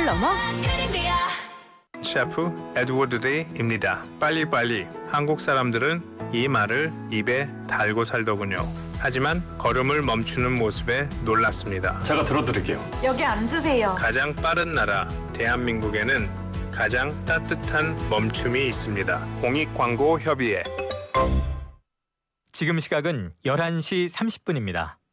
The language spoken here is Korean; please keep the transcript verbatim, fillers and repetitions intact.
세대를 넘어 셰프 에드워드 데이입니다. 빨리빨리. 한국 사람들은 이 말을 입에 달고 살더군요. 하지만 걸음을 멈추는 모습에 놀랐습니다. 제가 들어드릴게요. 여기 앉으세요. 가장 빠른 나라 대한민국에는 가장 따뜻한 멈춤이 있습니다. 공익광고협의회. 지금 시각은 열한 시 삼십 분입니다.